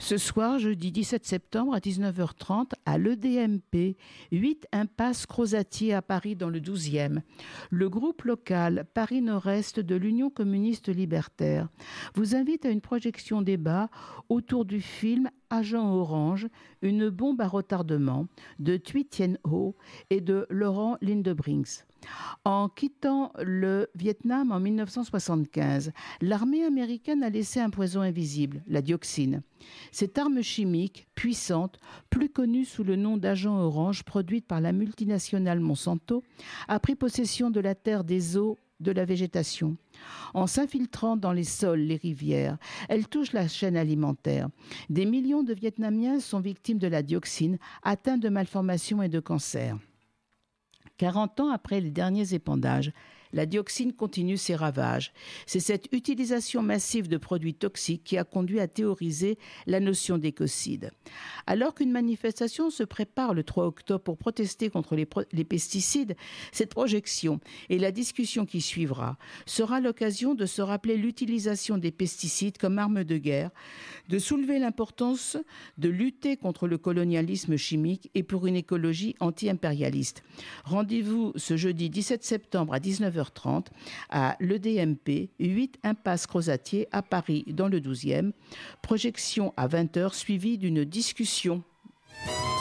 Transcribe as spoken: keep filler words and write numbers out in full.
Ce soir, jeudi dix-sept septembre à dix-neuf heures trente, à l'E D M P, huit impasse Crozatier à Paris dans le douzième. Le groupe local Paris Nord-Est de l'Union communiste libertaire vous invite à une projection débat autour du film Agent Orange, une bombe à retardement de Thuy Thien Ho et de Laurent Lindebrinks. En quittant le Vietnam en mille neuf cent soixante-quinze, l'armée américaine a laissé un poison invisible, la dioxine. Cette arme chimique puissante, plus connue sous le nom d'agent orange, produite par la multinationale Monsanto, a pris possession de la terre, des eaux, de la végétation. En s'infiltrant dans les sols, les rivières, elle touche la chaîne alimentaire. Des millions de Vietnamiens sont victimes de la dioxine, atteints de malformations et de cancers. quarante ans après les derniers épandages, la dioxine continue ses ravages. C'est cette utilisation massive de produits toxiques qui a conduit à théoriser la notion d'écocide. Alors qu'une manifestation se prépare le trois octobre pour protester contre les, pro- les pesticides, cette projection et la discussion qui suivra sera l'occasion de se rappeler l'utilisation des pesticides comme arme de guerre, de soulever l'importance de lutter contre le colonialisme chimique et pour une écologie anti-impérialiste. Rendez-vous ce jeudi dix-sept septembre à dix-neuf heures trente à l'E D M P, huit impasse Crozatier à Paris dans le douzième. Projection à vingt heures suivie d'une discussion.